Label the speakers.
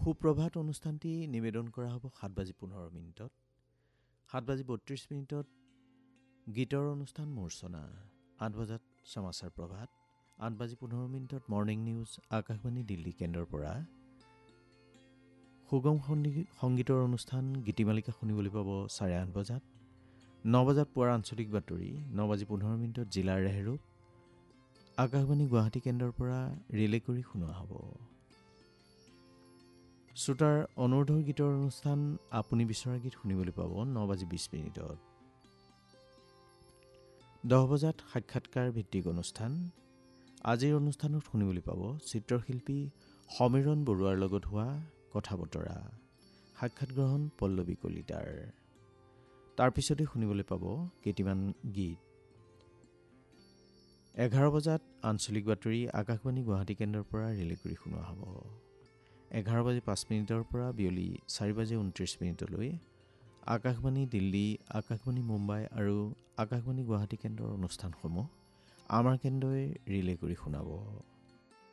Speaker 1: সুপ্ৰভাত অনুষ্ঠানটি নিবেদন কৰা হ'ব 7:15 7:32 গীতৰ অনুষ্ঠান মূৰ্ছনা 8 বজাত সমাচাৰ প্ৰভাত 8:15 মৰ্ণিং নিউজ আকাশবাণী দিল্লী কেন্দ্ৰৰ পৰা সুগম সংগীতৰ অনুষ্ঠান গীতিমালিকা শুনিবলৈ পাব 8:30 বজাত 9 বজাত পুৱাৰ আঞ্চলিক বাতৰি 9:15 জিলাৰ ৰেহৰূপ আকাশবাণী গুৱাহাটী কেন্দ্ৰৰ পৰা ৰিলে কৰি শুনোৱা হ'ব। শ্ৰোতাৰ অনুৰোধৰ গীতৰ অনুষ্ঠান আপুনি বিচৰা গীত শুনিবলৈ পাব 9:20 10 বজাত সাক্ষাৎকাৰ ভিত্তিক অনুষ্ঠান। আজিৰ অনুষ্ঠানত শুনিবলৈ পাব চিত্ৰশিল্পী সমীৰণ বৰুৱাৰ লগত হোৱা কথা বতৰা, সাক্ষাৎ গ্ৰহণ পল্লৱী কলিতাৰ। তাৰ পিছতে শুনিবলৈ পাব কেইটিমান গীত। 11 বজাত আঞ্চলিক বাতৰি আকাশবাণী গুৱাহাটী কেন্দ্ৰৰ পৰা ৰিলে কৰি শুনোৱা হ'ব। 11:05 পৰা বিয়লি 4:29 আকাশবাণী দিল্লী, আকাশবাণী মুম্বাই আৰু আকাশবাণী গুৱাহাটী কেন্দ্ৰৰ অনুষ্ঠানসমূহ আমাৰ কেন্দ্ৰই ৰিলে কৰি শুনাব।